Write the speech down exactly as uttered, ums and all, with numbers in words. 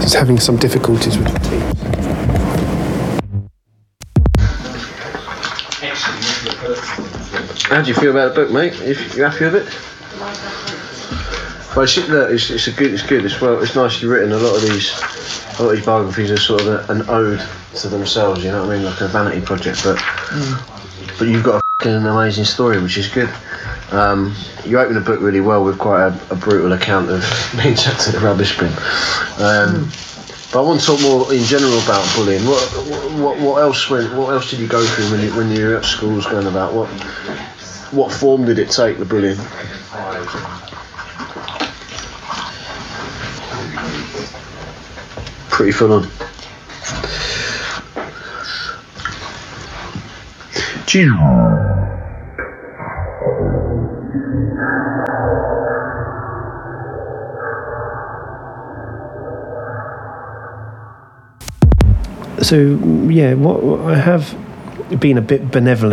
was having some difficulties with the team. How do you feel about the book, mate? You, you happy with it? Well, it's, look, it's, it's a good. It's good. It's well. It's nicely written. A lot of these, a lot of these biographies are sort of a, an ode to themselves. You know what I mean? Like a vanity project, but mm. but you've got a f***ing amazing story, which is good. Um, you open the book really well with quite a, a brutal account of being chucked in the rubbish bin. Um, mm. But I want to talk more in general about bullying. What what what else went? What else did you go through when you when you were at schools going about? What what form did it take, the bullying? Pretty full on. Gee. So yeah, what I have been a bit benevolent